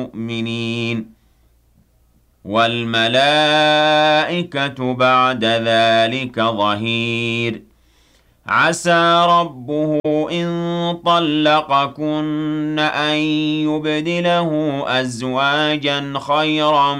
المؤمنين والملائكة بعد ذلك ظهير عسى ربه إن طلقكن أن يبدله أزواجا خيرا